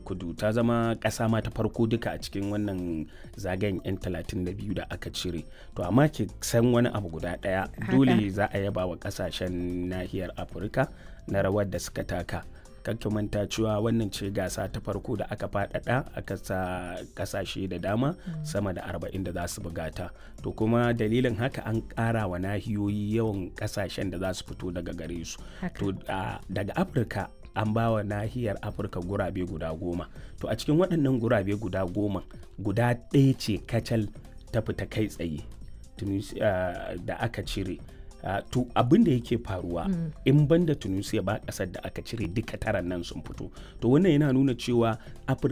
kudu ta zama ƙasa ma ta farko duka a cikin wannan zagayen 'yan 32 da aka cire. To amma ki san wani abu guda ɗaya, dole za a yaba wa ƙasashen nahiyar Afirka na rawar da suka taka. Kakki manta cewa wannan ce gasa ta farko da aka faɗaɗa aka sa ƙasashe da dama sama da 40 da za su bugata. To kuma dalilin haka an ƙara wa nahiyoyi yawan ƙasashen da za su fito daga gare su. To daga Afirka an ba wa nahiyar Afirka gurabe guda 10. To a cikin waɗannan gurabe guda 10 guda ɗaya ce kacal ta fita kai tsaye da aka cire. To abin da yake faruwa in banda Tunisia ba ƙasar da aka cire duka taran nan sun fito. To wannan yana nuna cewa Afirka